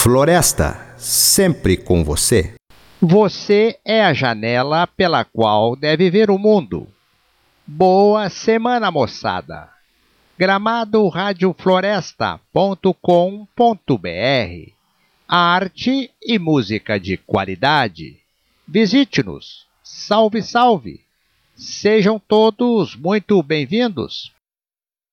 Floresta, sempre com você. Você é a janela pela qual deve ver o mundo. Boa semana, moçada! GramadoRadiofloresta.com.br. Arte e música de qualidade. Visite-nos. Salve, salve! Sejam todos muito bem-vindos.